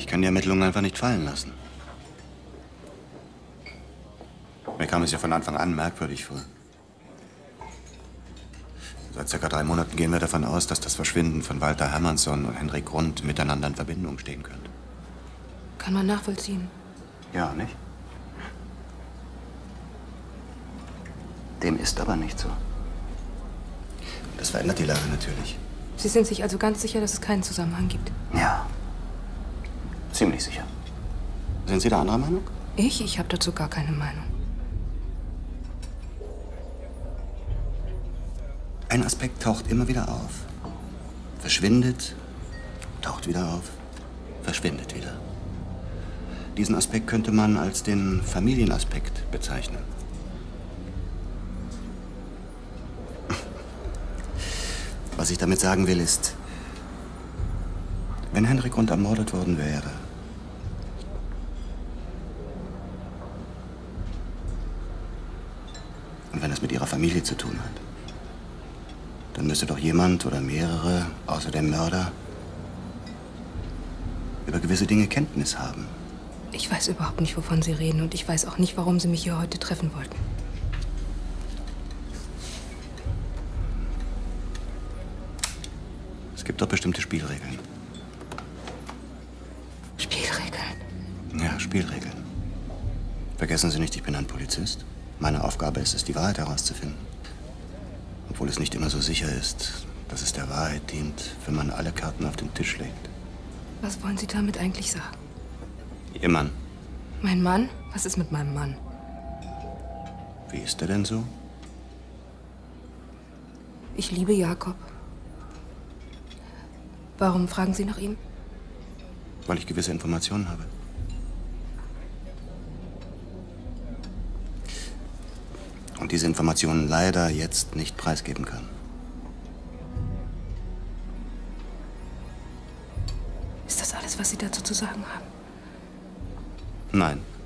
kann die Ermittlungen einfach nicht fallen lassen. Mir kam es ja von Anfang an merkwürdig vor. Seit ca. 3 Monaten gehen wir davon aus, dass das Verschwinden von Walter Hermannsson und Henrik Grund miteinander in Verbindung stehen könnte. Kann man nachvollziehen. Ja, nicht? Dem ist aber nicht so. Das verändert die Lage natürlich. Sie sind sich also ganz sicher, dass es keinen Zusammenhang gibt? Ja. Ziemlich sicher. Sind Sie da anderer Meinung? Ich habe dazu gar keine Meinung. Ein Aspekt taucht immer wieder auf. Verschwindet, taucht wieder auf, verschwindet wieder. Diesen Aspekt könnte man als den Familienaspekt bezeichnen. Was ich damit sagen will, ist, wenn Henrik Grund ermordet worden wäre, und wenn es mit ihrer Familie zu tun hat, dann müsste doch jemand oder mehrere, außer dem Mörder, über gewisse Dinge Kenntnis haben. Ich weiß überhaupt nicht, wovon Sie reden, und ich weiß auch nicht, warum Sie mich hier heute treffen wollten. Es gibt doch bestimmte Spielregeln. Spielregeln? Ja, Spielregeln. Vergessen Sie nicht, ich bin ein Polizist. Meine Aufgabe ist es, die Wahrheit herauszufinden. Obwohl es nicht immer so sicher ist, dass es der Wahrheit dient, wenn man alle Karten auf den Tisch legt. Was wollen Sie damit eigentlich sagen? Ihr Mann. Mein Mann? Was ist mit meinem Mann? Wie ist er denn so? Ich liebe Jakob. Warum fragen Sie nach ihm? Weil ich gewisse Informationen habe. Und diese Informationen leider jetzt nicht preisgeben kann. Ist das alles, was Sie dazu zu sagen haben? Nein.